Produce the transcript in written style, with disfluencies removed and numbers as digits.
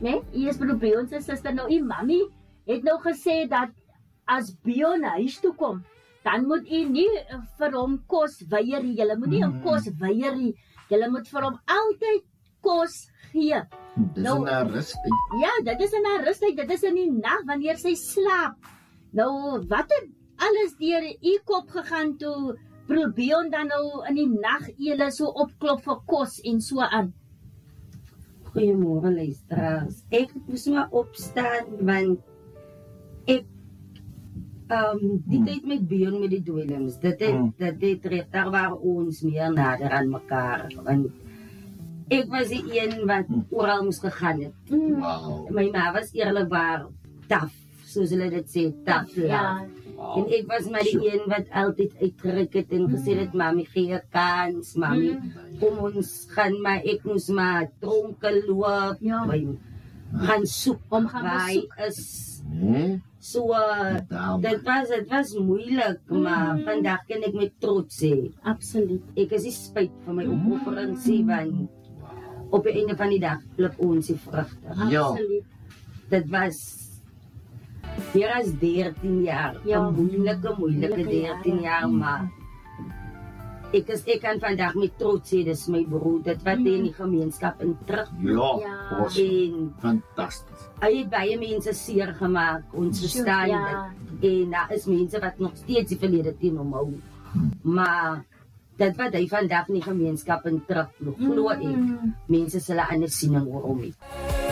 Nee, eers vir Bion se suster nou, mami het nou gesê dat as Bion na huis toe kom, dan moet u nie vir hom kos weier nie. Julle moet nie hom kos weier nie. Julle moet vir hom altyd kos gee. Dis nou, 'n rustyd. Ja, dit is 'n rustyd. Dit is in die nag wanneer sy slaap. Nou, wat het alles deur u kop gegaan toe broer Bion dan nou in die nag julle so opklop vir kos en so aan? Goeiemôre luisteraars. Ek moes maar opstaan want ek die tyd met Bion met die dwelms, dit het regtig waar ons meer nader aan mekaar. Want ek was die een wat oral moes gegaan het. Wow. My ma was eerlikwaar tough, soos hulle dit sê, tough love. Ja. Wow. En ek was maar die een wat altyd uitgereik het en gesê het, mami, gee 'n kans, mami, kom ons gaan, maar ek moes maar dronke loop, Ja. gaan soek, Om gaan waar besoek. is, Nee? so, dit was moeilik, maar vandag kan ek met trots sê, Absoluut. ek is nie spyt van my opofferings nie, want op die einde van die dag pluk ons die vrugte. Ja. Absoluut. Dit was meer as 13 jaar, Ja. 'n moeilike 13 jaar, maar ek kan vandag met trots sê, dis my broer, dit wat hy in die gemeenskap in terug. Ja, Ja. was En fantasties. hy het baie mense seer gemaak, ons verstaan Ja. dit. En daar is mense wat nog steeds die verlede teen hom hou. Maar dit wat hy vandag in die gemeenskap in terug glo ek, mense sal 'n ander siening oor hom hê.